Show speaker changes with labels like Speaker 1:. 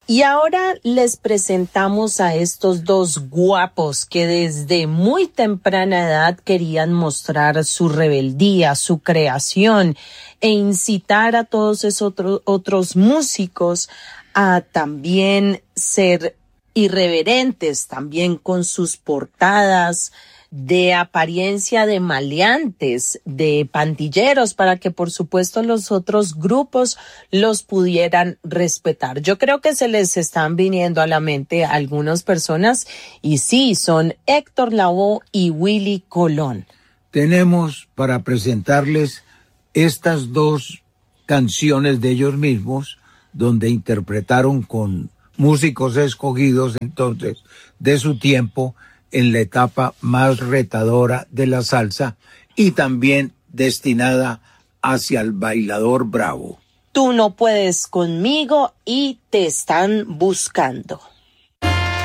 Speaker 1: Y ahora les presentamos a estos dos guapos que desde muy temprana edad querían mostrar su rebeldía, su creación e incitar a todos esos otros músicos a también ser irreverentes, también con sus portadas de apariencia de maleantes, de pandilleros, para que por supuesto los otros grupos los pudieran respetar. Yo creo que se les están viniendo a la mente algunas personas y sí, son Héctor Lavoe y Willy Colón.
Speaker 2: Tenemos para presentarles estas dos canciones de ellos mismos, donde interpretaron con músicos escogidos entonces de su tiempo, en la etapa más retadora de la salsa y también destinada hacia el bailador bravo.
Speaker 1: Tú no puedes conmigo y te están buscando.